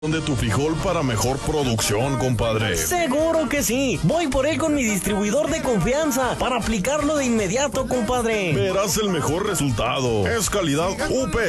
de tu frijol para mejor producción, compadre. Seguro que sí. Voy por él con mi distribuidor de confianza para aplicarlo de inmediato, compadre. Verás el mejor resultado. Es calidad UP.